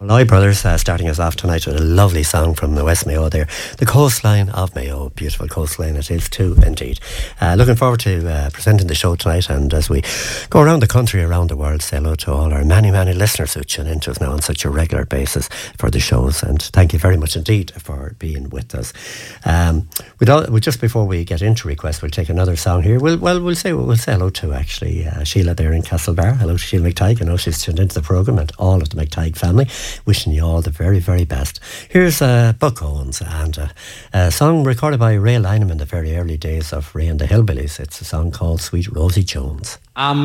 Malloy Brothers starting us off tonight with a lovely song from the West Mayo there. The coastline of Mayo. Beautiful coastline it is too, indeed. Looking forward to presenting the show tonight, and as we go around the country, around the world, say hello to all our many listeners who tune into us now on such a regular basis for the shows, and thank you very much indeed for being with us. Just before we get into requests, we'll take another song here. We'll say hello to actually Sheila there in Castlebar. Hello to Sheila McTighe. I know she's tuned into the programme, and all of the McTighe family. Wishing you all the very, very best. Here's Buck Owens, and a song recorded by Ray Lynham in the very early days of Ray and the Hillbillies. It's a song called Sweet Rosie Jones.